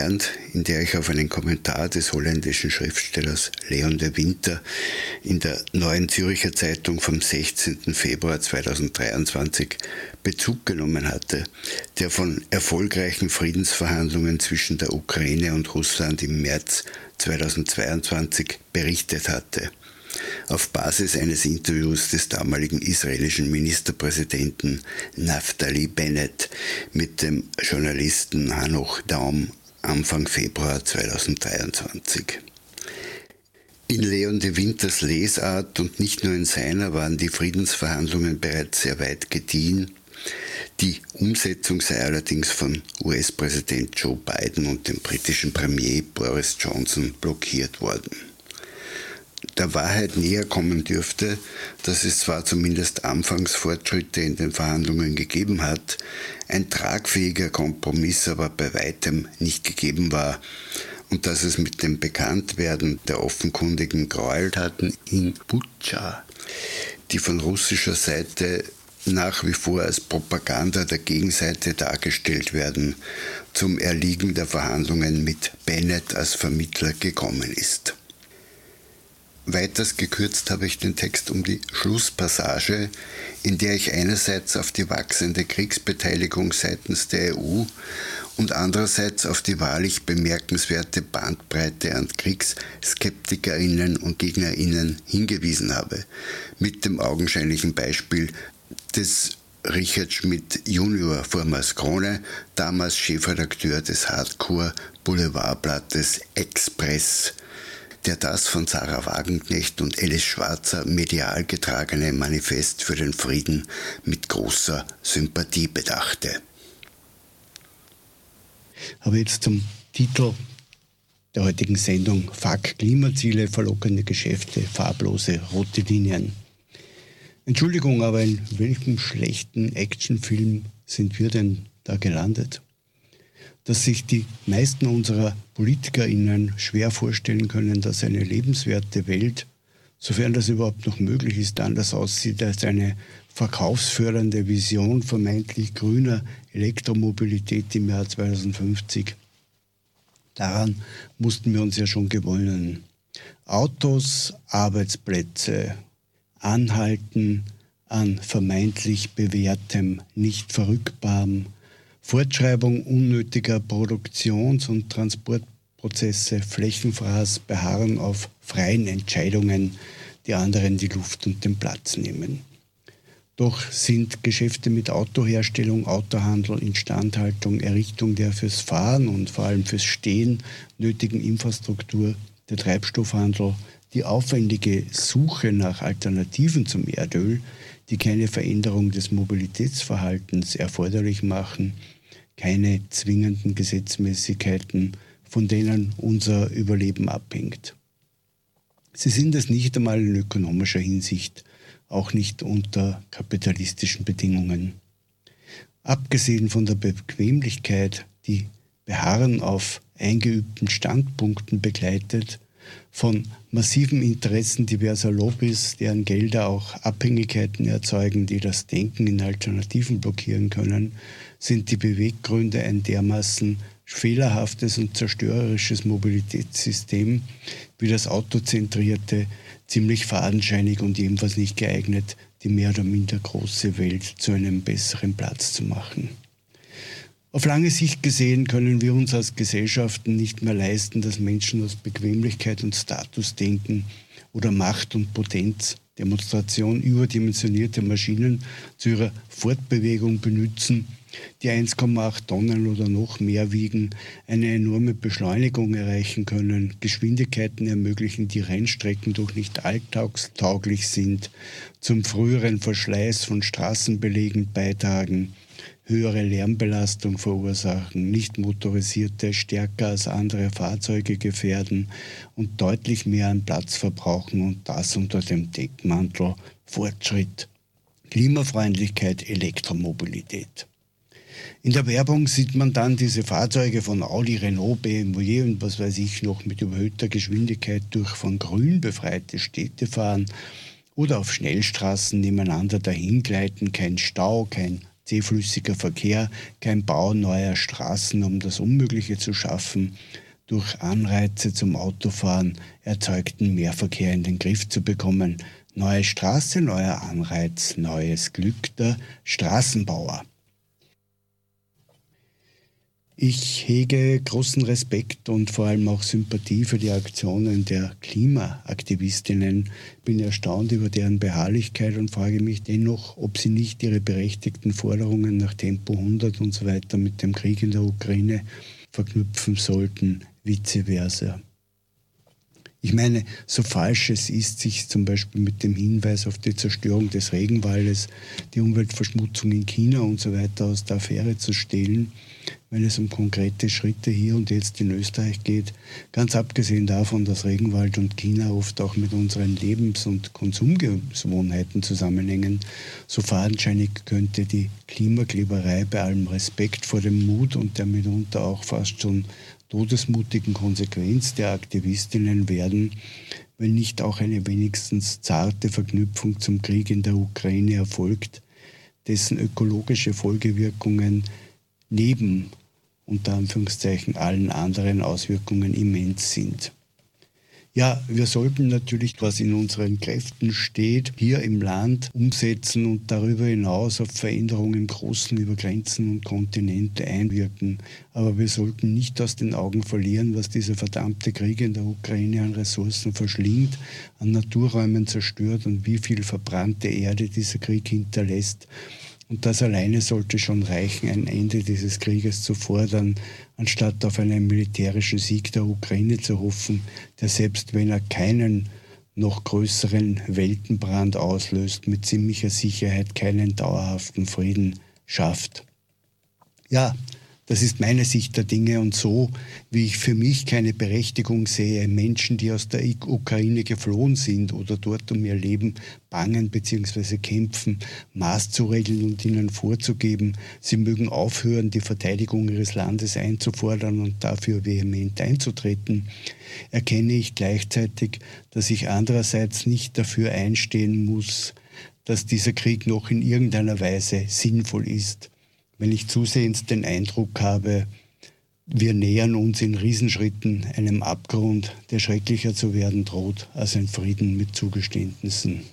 in der ich auf einen Kommentar des holländischen Schriftstellers Leon de Winter in der Neuen Zürcher Zeitung vom 16. Februar 2023 Bezug genommen hatte, der von erfolgreichen Friedensverhandlungen zwischen der Ukraine und Russland im März 2022 berichtet hatte. Auf Basis eines Interviews des damaligen israelischen Ministerpräsidenten Naftali Bennett mit dem Journalisten Hanoch Daum Anfang Februar 2023. In Leon de Winters Lesart und nicht nur in seiner waren die Friedensverhandlungen bereits sehr weit gediehen. Die Umsetzung sei allerdings von US-Präsident Joe Biden und dem britischen Premier Boris Johnson blockiert worden. Der Wahrheit näher kommen dürfte, dass es zwar zumindest Anfangsfortschritte in den Verhandlungen gegeben hat, ein tragfähiger Kompromiss aber bei weitem nicht gegeben war und dass es mit dem Bekanntwerden der offenkundigen Gräueltaten in Butscha, die von russischer Seite nach wie vor als Propaganda der Gegenseite dargestellt werden, zum Erliegen der Verhandlungen mit Bennett als Vermittler gekommen ist. Weiters gekürzt habe ich den Text um die Schlusspassage, in der ich einerseits auf die wachsende Kriegsbeteiligung seitens der EU und andererseits auf die wahrlich bemerkenswerte Bandbreite an KriegskeptikerInnen und GegnerInnen hingewiesen habe, mit dem augenscheinlichen Beispiel des Richard Schmidt Junior, vormals Krone, damals Chefredakteur des Hardcore-Boulevardblattes Express, der das von Sarah Wagenknecht und Alice Schwarzer medial getragene Manifest für den Frieden mit großer Sympathie bedachte. Aber jetzt zum Titel der heutigen Sendung: Fuck Klimaziele, verlockende Geschäfte, farblose rote Linien. Entschuldigung, aber in welchem schlechten Actionfilm sind wir denn da gelandet? Dass sich die meisten unserer PolitikerInnen schwer vorstellen können, dass eine lebenswerte Welt, sofern das überhaupt noch möglich ist, anders aussieht als eine verkaufsfördernde Vision vermeintlich grüner Elektromobilität im Jahr 2050. Daran mussten wir uns ja schon gewöhnen. Autos, Arbeitsplätze, Anhalten an vermeintlich bewährtem, nicht verrückbarem, Fortschreibung unnötiger Produktions- und Transportprozesse, Flächenfraß, Beharren auf freien Entscheidungen, die anderen die Luft und den Platz nehmen. Doch sind Geschäfte mit Autoherstellung, Autohandel, Instandhaltung, Errichtung der fürs Fahren und vor allem fürs Stehen nötigen Infrastruktur, der Treibstoffhandel, die aufwendige Suche nach Alternativen zum Erdöl, die keine Veränderung des Mobilitätsverhaltens erforderlich machen, keine zwingenden Gesetzmäßigkeiten, von denen unser Überleben abhängt. Sie sind es nicht einmal in ökonomischer Hinsicht, auch nicht unter kapitalistischen Bedingungen. Abgesehen von der Bequemlichkeit, die Beharren auf eingeübten Standpunkten begleitet, von massiven Interessen diverser Lobbys, deren Gelder auch Abhängigkeiten erzeugen, die das Denken in Alternativen blockieren können, sind die Beweggründe ein dermaßen fehlerhaftes und zerstörerisches Mobilitätssystem wie das autozentrierte, ziemlich fadenscheinig und jedenfalls nicht geeignet, die mehr oder minder große Welt zu einem besseren Platz zu machen. Auf lange Sicht gesehen können wir uns als Gesellschaften nicht mehr leisten, dass Menschen aus Bequemlichkeit und Statusdenken oder Macht und Potenz, Demonstration überdimensionierte Maschinen zu ihrer Fortbewegung benützen, die 1,8 Tonnen oder noch mehr wiegen, eine enorme Beschleunigung erreichen können, Geschwindigkeiten ermöglichen, die Rennstrecken durch nicht alltagstauglich sind, zum früheren Verschleiß von Straßenbelägen beitragen, höhere Lärmbelastung verursachen, nicht motorisierte stärker als andere Fahrzeuge gefährden und deutlich mehr an Platz verbrauchen, und das unter dem Deckmantel Fortschritt, Klimafreundlichkeit, Elektromobilität. In der Werbung sieht man dann diese Fahrzeuge von Audi, Renault, BMW und was weiß ich noch mit überhöhter Geschwindigkeit durch von Grün befreite Städte fahren oder auf Schnellstraßen nebeneinander dahingleiten, kein Stau, kein zähflüssiger Verkehr, kein Bau neuer Straßen, um das Unmögliche zu schaffen, durch Anreize zum Autofahren erzeugten Mehrverkehr in den Griff zu bekommen. Neue Straße, neuer Anreiz, neues Glück der Straßenbauer. Ich hege großen Respekt und vor allem auch Sympathie für die Aktionen der Klimaaktivistinnen. Bin erstaunt über deren Beharrlichkeit und frage mich dennoch, ob sie nicht ihre berechtigten Forderungen nach Tempo 100 und so weiter mit dem Krieg in der Ukraine verknüpfen sollten, vice versa. Ich meine, so falsch es ist, sich zum Beispiel mit dem Hinweis auf die Zerstörung des Regenwaldes, die Umweltverschmutzung in China und so weiter aus der Affäre zu stehlen, wenn es um konkrete Schritte hier und jetzt in Österreich geht, ganz abgesehen davon, dass Regenwald und China oft auch mit unseren Lebens- und Konsumgewohnheiten zusammenhängen, so fadenscheinig könnte die Klimakleberei bei allem Respekt vor dem Mut und der mitunter auch fast schon todesmutigen Konsequenz der Aktivistinnen werden, wenn nicht auch eine wenigstens zarte Verknüpfung zum Krieg in der Ukraine erfolgt, dessen ökologische Folgewirkungen neben, unter Anführungszeichen, allen anderen Auswirkungen immens sind. Ja, wir sollten natürlich, was in unseren Kräften steht, hier im Land umsetzen und darüber hinaus auf Veränderungen im Großen über Grenzen und Kontinente einwirken. Aber wir sollten nicht aus den Augen verlieren, was dieser verdammte Krieg in der Ukraine an Ressourcen verschlingt, an Naturräumen zerstört und wie viel verbrannte Erde dieser Krieg hinterlässt. Und das alleine sollte schon reichen, ein Ende dieses Krieges zu fordern, anstatt auf einen militärischen Sieg der Ukraine zu hoffen, der selbst wenn er keinen noch größeren Weltenbrand auslöst, mit ziemlicher Sicherheit keinen dauerhaften Frieden schafft. Ja, das ist meine Sicht der Dinge und so, wie ich für mich keine Berechtigung sehe, Menschen, die aus der Ukraine geflohen sind oder dort um ihr Leben bangen bzw. kämpfen, maßzuregeln und ihnen vorzugeben, sie mögen aufhören, die Verteidigung ihres Landes einzufordern und dafür vehement einzutreten, erkenne ich gleichzeitig, dass ich andererseits nicht dafür einstehen muss, dass dieser Krieg noch in irgendeiner Weise sinnvoll ist. Wenn ich zusehends den Eindruck habe, wir nähern uns in Riesenschritten einem Abgrund, der schrecklicher zu werden droht als ein Frieden mit Zugeständnissen.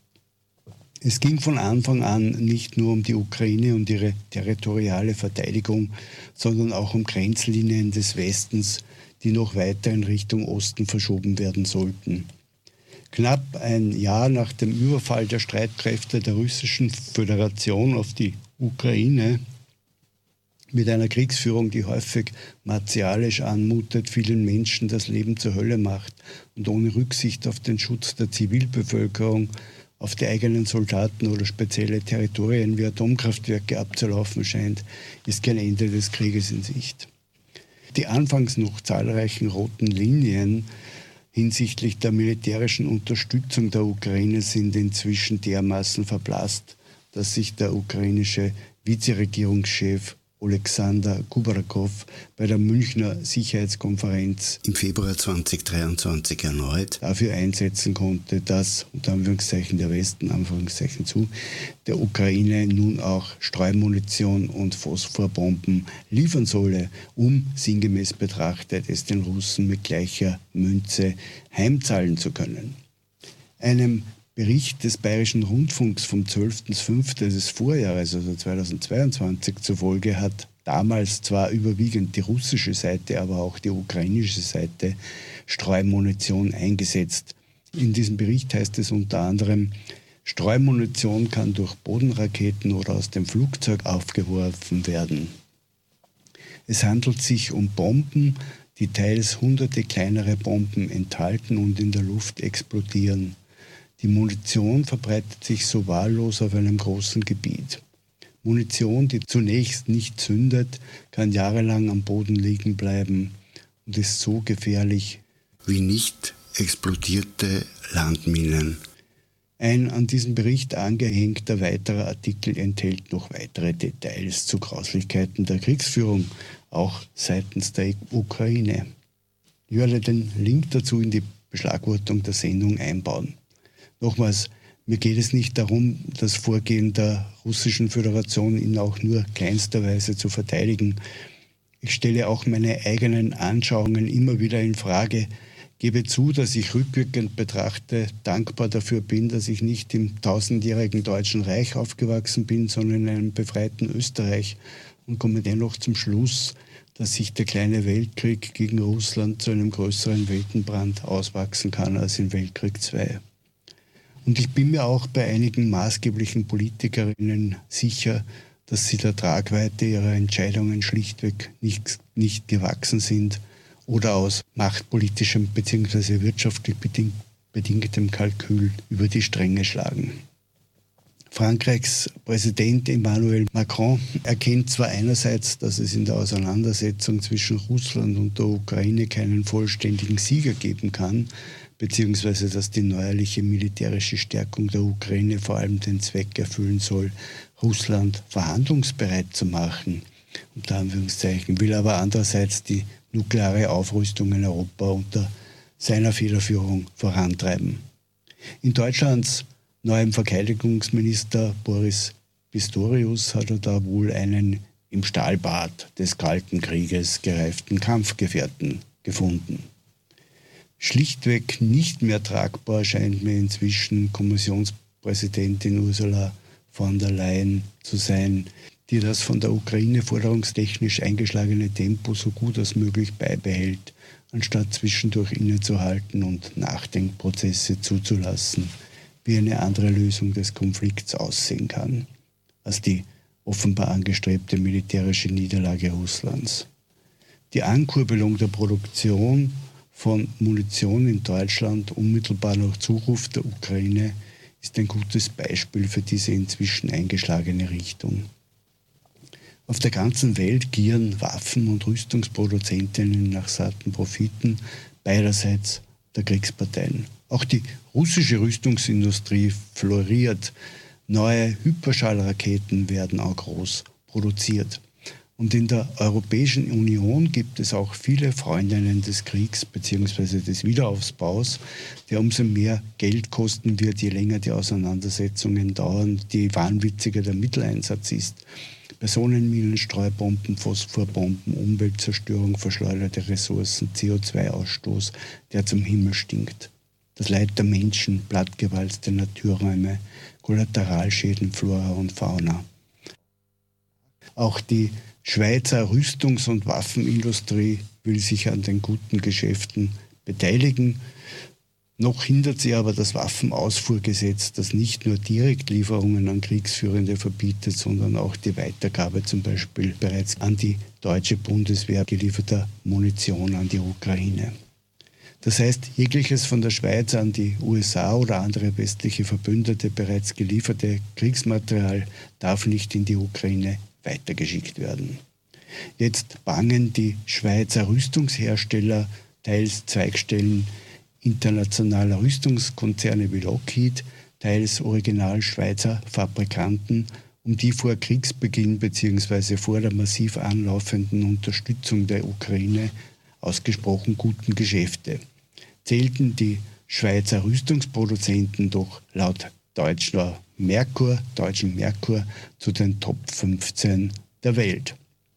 Es ging von Anfang an nicht nur um die Ukraine und ihre territoriale Verteidigung, sondern auch um Grenzlinien des Westens, die noch weiter in Richtung Osten verschoben werden sollten. Knapp ein Jahr nach dem Überfall der Streitkräfte der Russischen Föderation auf die Ukraine, mit einer Kriegsführung, die häufig martialisch anmutet, vielen Menschen das Leben zur Hölle macht und ohne Rücksicht auf den Schutz der Zivilbevölkerung, auf die eigenen Soldaten oder spezielle Territorien wie Atomkraftwerke abzulaufen scheint, ist kein Ende des Krieges in Sicht. Die anfangs noch zahlreichen roten Linien hinsichtlich der militärischen Unterstützung der Ukraine sind inzwischen dermaßen verblasst, dass sich der ukrainische Vizeregierungschef Alexander Kubrakov bei der Münchner Sicherheitskonferenz im Februar 2023 erneut dafür einsetzen konnte, dass, unter Anführungszeichen der Westen, Anführungszeichen zu, der Ukraine nun auch Streumunition und Phosphorbomben liefern solle, um, sinngemäß betrachtet, es den Russen mit gleicher Münze heimzahlen zu können. Einem Bericht des Bayerischen Rundfunks vom 12.05. des Vorjahres, also 2022, zufolge hat damals zwar überwiegend die russische Seite, aber auch die ukrainische Seite Streumunition eingesetzt. In diesem Bericht heißt es unter anderem, Streumunition kann durch Bodenraketen oder aus dem Flugzeug aufgeworfen werden. Es handelt sich um Bomben, die teils hunderte kleinere Bomben enthalten und in der Luft explodieren. Die Munition verbreitet sich so wahllos auf einem großen Gebiet. Munition, die zunächst nicht zündet, kann jahrelang am Boden liegen bleiben und ist so gefährlich wie nicht explodierte Landminen. Ein an diesen Bericht angehängter weiterer Artikel enthält noch weitere Details zu Grauslichkeiten der Kriegsführung, auch seitens der Ukraine. Ich werde den Link dazu in die Beschlagwortung der Sendung einbauen. Nochmals, Mir geht es nicht darum, das Vorgehen der Russischen Föderation in auch nur kleinster Weise zu verteidigen. Ich stelle auch meine eigenen Anschauungen immer wieder in Frage, gebe zu, dass ich rückwirkend betrachte, dankbar dafür bin, dass ich nicht im tausendjährigen Deutschen Reich aufgewachsen bin, sondern in einem befreiten Österreich und komme dennoch zum Schluss, dass sich der kleine Weltkrieg gegen Russland zu einem größeren Weltenbrand auswachsen kann als in Weltkrieg II. Und ich bin mir auch bei einigen maßgeblichen Politikerinnen sicher, dass sie der Tragweite ihrer Entscheidungen schlichtweg nicht gewachsen sind oder aus machtpolitischem bzw. wirtschaftlich bedingtem Kalkül über die Stränge schlagen. Frankreichs Präsident Emmanuel Macron erkennt zwar einerseits, dass es in der Auseinandersetzung zwischen Russland und der Ukraine keinen vollständigen Sieger geben kann, beziehungsweise dass die neuerliche militärische Stärkung der Ukraine vor allem den Zweck erfüllen soll, Russland verhandlungsbereit zu machen, unter Anführungszeichen, will aber andererseits die nukleare Aufrüstung in Europa unter seiner Federführung vorantreiben. In Deutschlands neuem Verteidigungsminister Boris Pistorius hat er da wohl einen im Stahlbad des Kalten Krieges gereiften Kampfgefährten gefunden. Schlichtweg nicht mehr tragbar scheint mir inzwischen Kommissionspräsidentin Ursula von der Leyen zu sein, die das von der Ukraine forderungstechnisch eingeschlagene Tempo so gut als möglich beibehält, anstatt zwischendurch innezuhalten und Nachdenkprozesse zuzulassen, wie eine andere Lösung des Konflikts aussehen kann, als die offenbar angestrebte militärische Niederlage Russlands. Die Ankurbelung der Produktion von Munition in Deutschland unmittelbar nach Zuruf der Ukraine ist ein gutes Beispiel für diese inzwischen eingeschlagene Richtung. Auf der ganzen Welt gieren Waffen- und Rüstungsproduzentinnen nach satten Profiten beiderseits der Kriegsparteien. Auch die russische Rüstungsindustrie floriert. Neue Hyperschallraketen werden auch groß produziert. Und in der Europäischen Union gibt es auch viele Freundinnen des Kriegs bzw. des Wiederaufbaus, der umso mehr Geld kosten wird, je länger die Auseinandersetzungen dauern, je wahnwitziger der Mitteleinsatz ist. Personenminen, Streubomben, Phosphorbomben, Umweltzerstörung, verschleuderte Ressourcen, CO2-Ausstoß, der zum Himmel stinkt. Das Leid der Menschen, plattgewalzte Naturräume, Kollateralschäden, Flora und Fauna. Auch die Schweizer Rüstungs- und Waffenindustrie will sich an den guten Geschäften beteiligen. Noch hindert sie aber das Waffenausfuhrgesetz, das nicht nur Direktlieferungen an Kriegsführende verbietet, sondern auch die Weitergabe zum Beispiel bereits an die deutsche Bundeswehr gelieferter Munition an die Ukraine. Das heißt, jegliches von der Schweiz an die USA oder andere westliche Verbündete bereits gelieferte Kriegsmaterial darf nicht in die Ukraine weitergeschickt werden. Jetzt bangen die Schweizer Rüstungshersteller, teils Zweigstellen internationaler Rüstungskonzerne wie Lockheed, teils original Schweizer Fabrikanten, um die vor Kriegsbeginn bzw. vor der massiv anlaufenden Unterstützung der Ukraine ausgesprochen guten Geschäfte. Zählten die Schweizer Rüstungsproduzenten doch laut deutschen Merkur zu den Top 15 der Welt.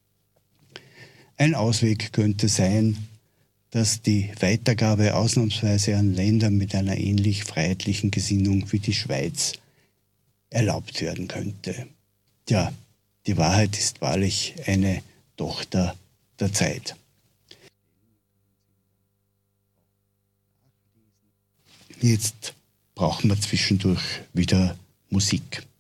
Ein Ausweg könnte sein, dass die Weitergabe ausnahmsweise an Länder mit einer ähnlich freiheitlichen Gesinnung wie die Schweiz erlaubt werden könnte. Ja, die Wahrheit ist wahrlich eine Tochter der Zeit. Jetzt brauchen wir zwischendurch wieder Musik.